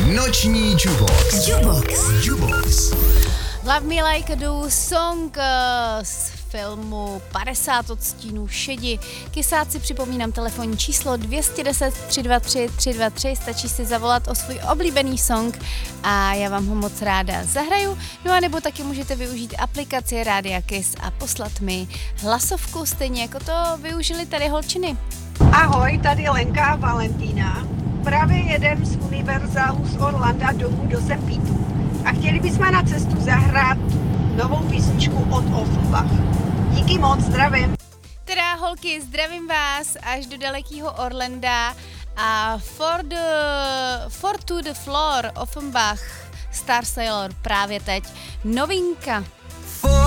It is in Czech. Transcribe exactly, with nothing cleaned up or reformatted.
Noční Jukebox. Jukebox. Jukebox. Love Me Like I Do song uh, z filmu padesát odstínů šedi. Kysáci, připomínám telefonní číslo dvě deset, tři dva tři, tři dva tři, stačí si zavolat o svůj oblíbený song a já vám ho moc ráda zahraju. No a nebo taky můžete využít aplikaci Rádia Kiss a poslat mi hlasovku, stejně jako to využili tady holčiny. Ahoj, tady Lenka a Valentína. Právě jedem z Univerzálu z Orlanda domů do Sempítu a chtěli bychom na cestu zahrát novou písničku od Offenbach. Díky moc, zdravím. Teda holky, zdravím vás až do dalekého Orlanda a for, the, for to the floor Offenbach Star Sailor právě teď novinka.